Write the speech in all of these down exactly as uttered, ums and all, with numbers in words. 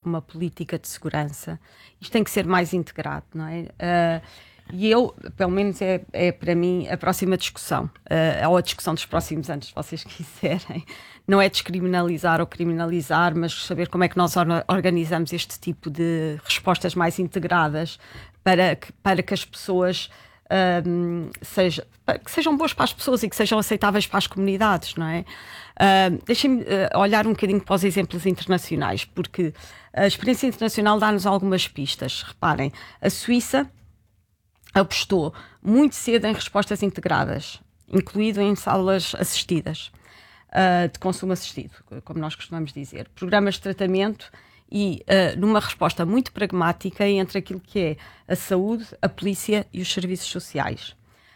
uma política de segurança, isto tem que ser mais integrado, não é? Uh, e eu, pelo menos é, é para mim a próxima discussão, uh, ou a discussão dos próximos anos, se vocês quiserem, não é descriminalizar ou criminalizar, mas saber como é que nós or- organizamos este tipo de respostas mais integradas para que, para que as pessoas um, seja, que sejam boas para as pessoas e que sejam aceitáveis para as comunidades, não é? Uh, deixem-me uh, olhar um bocadinho para os exemplos internacionais, porque a experiência internacional dá-nos algumas pistas. Reparem, a Suíça apostou muito cedo em respostas integradas, incluído em salas assistidas, uh, de consumo assistido, como nós costumamos dizer, programas de tratamento e uh, numa resposta muito pragmática entre aquilo que é a saúde, a polícia e os serviços sociais.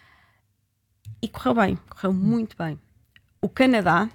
E correu bem, correu muito bem. O Canadá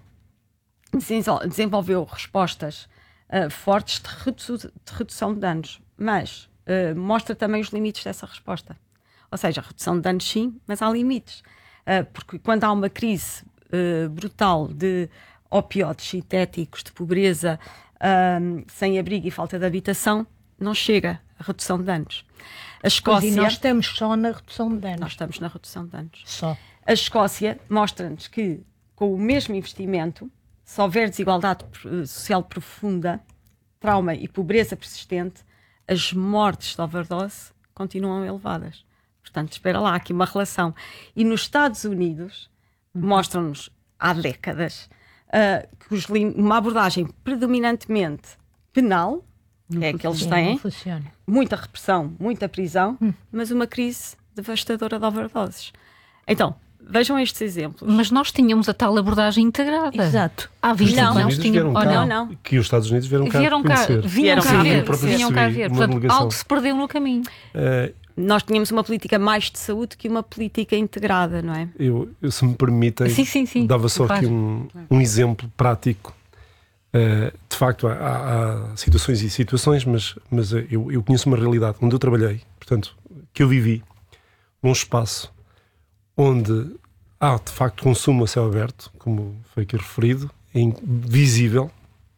desenvolveu respostas uh, fortes de, redu- de redução de danos, mas uh, mostra também os limites dessa resposta. Ou seja, redução de danos sim, mas há limites. Uh, porque quando há uma crise uh, brutal de opioides sintéticos, de pobreza, uh, sem abrigo e falta de habitação, não chega a redução de danos. A Escócia, e nós estamos só na redução de danos. Nós estamos na redução de danos. Só. A Escócia mostra-nos que, com o mesmo investimento, se houver desigualdade social profunda, trauma e pobreza persistente, as mortes de overdose continuam elevadas. Portanto, espera lá, aqui uma relação. E nos Estados Unidos, mostram-nos há décadas uh, que os lim- uma abordagem predominantemente penal, que é que eles têm, muita repressão, muita prisão, hum. mas uma crise devastadora de overdoses. Então, vejam estes exemplos. Mas nós tínhamos a tal abordagem integrada. Exato. Há vinte não, anos tínhamos. Cá, não, não. Que os Estados Unidos vieram cá vieram cá, conhecer. vieram cá ver. Vinham cá ver. Portanto, delegação. algo se perdeu no caminho. Uh, Nós tínhamos uma política mais de saúde que uma política integrada, não é? Eu, eu se me permitem, sim, sim, sim. dava só Claro. aqui um, um exemplo prático. Uh, de facto, há, há, há situações e situações, mas, mas eu, eu conheço uma realidade onde eu trabalhei, portanto, que eu vivi num espaço onde há, de facto, consumo a céu aberto, como foi aqui referido, em, visível,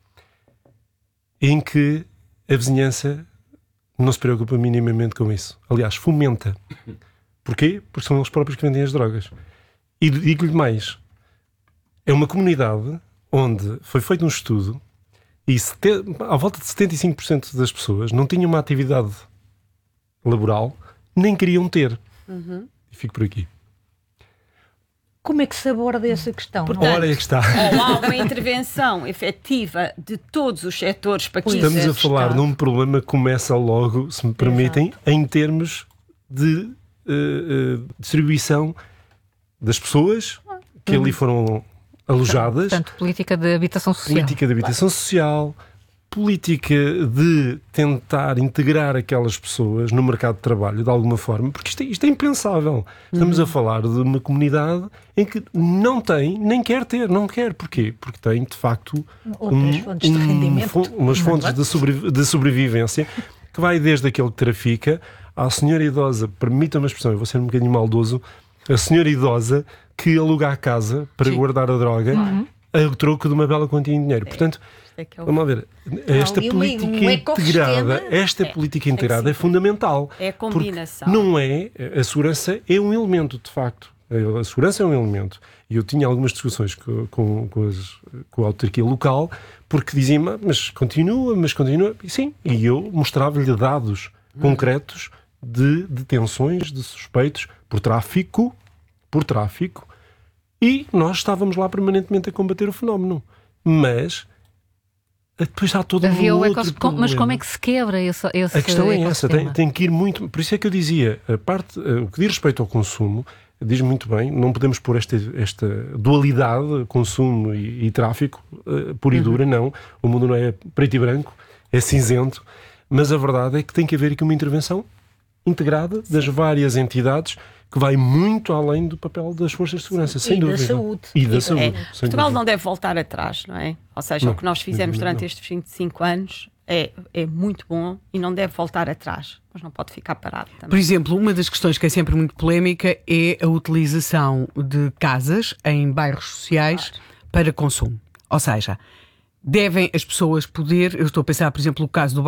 em que a vizinhança não se preocupa minimamente com isso. Aliás, fomenta. Porquê? Porque são eles próprios que vendem as drogas. E digo-lhe mais, é uma comunidade onde foi feito um estudo e sete, à volta de setenta e cinco por cento das pessoas não tinham uma atividade laboral, nem queriam ter. Uhum. E fico por aqui. Como é que se aborda essa questão? Portanto, Ora é que está. Ou há uma intervenção efetiva de todos os setores para que Estamos isso a falar escape. de um problema que começa logo, se me permitem, Exato. em termos de uh, uh, distribuição das pessoas que Uhum. ali foram alojadas. Portanto, política de habitação social. Política de habitação social, política de tentar integrar aquelas pessoas no mercado de trabalho de alguma forma, porque isto é, isto é impensável. Estamos Uhum. a falar de uma comunidade em que não tem, nem quer ter, não quer. Porquê? Porque tem, de facto, outras um, fontes de um, rendimento. fo- umas fontes de, sobrevi- de sobrevivência que vai desde aquele que trafica à senhora idosa, permita-me a expressão, eu vou ser um bocadinho maldoso, a senhora idosa que aluga a casa para Sim. guardar a droga Uhum. a troco de uma bela quantia em dinheiro. Portanto, É que é o- vamos lá ver, esta ali um- política um ecossistema. integrada, esta É, política é integrada é, sim. fundamental. É a Porque combinação. não é, a segurança é um elemento, de facto. A segurança é um elemento. E eu tinha algumas discussões com, com, com, as, com a autarquia local, porque diziam, mas continua, mas continua. E sim, e eu mostrava-lhe dados Hum. concretos de detenções de suspeitos por tráfico, por tráfico, e nós estávamos lá permanentemente a combater o fenómeno. Mas depois há todo Havia um o outro ecos- problema. Mas como é que se quebra esse, esse A questão é essa, tem, ecossistema? tem que ir muito. Por isso é que eu dizia, a parte, o que diz respeito ao consumo, diz muito bem, não podemos pôr esta, esta dualidade, consumo e, e tráfico, uh, pura e dura, não. O mundo não é preto e branco, é cinzento, mas a verdade é que tem que haver aqui uma intervenção integrada das várias entidades que vai muito além do papel das forças de segurança, sem E da dúvida. saúde. E da E- saúde. É, sem Portugal dúvida. não deve voltar atrás, não é? Ou seja, Não, o que nós fizemos não, durante não. estes vinte e cinco anos é, é muito bom e não deve voltar atrás, mas não pode ficar parado Por também. exemplo, uma das questões que é sempre muito polémica é a utilização de casas em bairros sociais para consumo. Ou seja, devem as pessoas poder, eu estou a pensar, por exemplo, no caso do